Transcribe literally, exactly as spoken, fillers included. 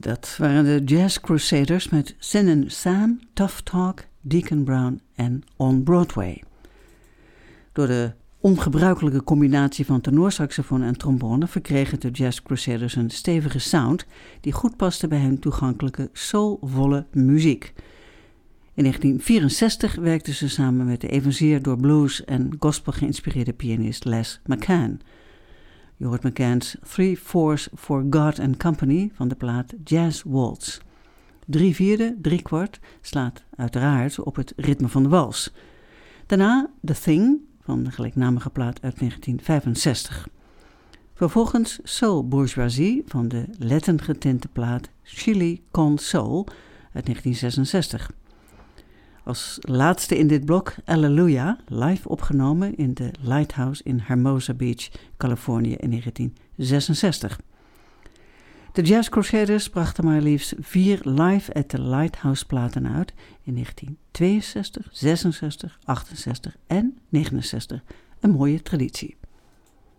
Dat waren de Jazz Crusaders met Sin and Sam, Tough Talk, Deacon Brown en On Broadway. Door de ongebruikelijke combinatie van tenorsaxofoon en trombone verkregen de Jazz Crusaders een stevige sound die goed paste bij hun toegankelijke, soulvolle muziek. In negentien vierenzestig werkten ze samen met de evenzeer door blues en gospel geïnspireerde pianist Les McCann. Je hoort McCann's Three Fours for God and Company van de plaat Jazz Waltz. Drie vierde, drie kwart slaat uiteraard op het ritme van de wals. Daarna The Thing van de gelijknamige plaat uit negentien vijfenzestig. Vervolgens Soul Bourgeoisie van de Latin getinte plaat Chili con Soul uit negentien zesenzestig. Als laatste in dit blok Alleluia, live opgenomen in de Lighthouse in Hermosa Beach, Californië in negentien zesenzestig. De Jazz Crusaders brachten maar liefst vier Live at the Lighthouse platen uit in negentien tweeënzestig, zesenzestig, achtenzestig en negenenzestig. Een mooie traditie.